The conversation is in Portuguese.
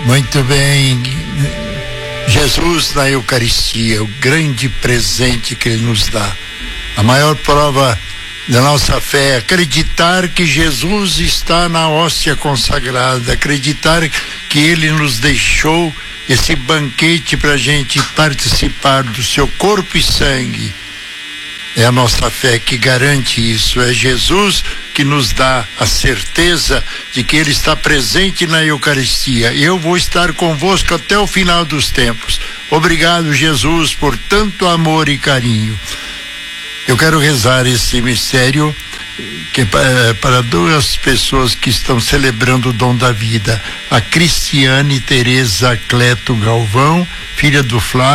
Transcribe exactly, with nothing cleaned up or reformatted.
Muito bem. Jesus na Eucaristia, o grande presente que Ele nos dá. A maior prova da nossa fé é acreditar que Jesus está na hóstia consagrada, acreditar que Ele nos deixou esse banquete para a gente participar do seu corpo e sangue. É a nossa fé que garante isso. É Jesus que nos dá a certeza de que Ele está presente na Eucaristia. Eu vou estar convosco até o final dos tempos. Obrigado, Jesus, por tanto amor e carinho. Eu quero rezar esse mistério que é para duas pessoas que estão celebrando o dom da vida. A Cristiane Tereza Cleto Galvão, filha do Flávio.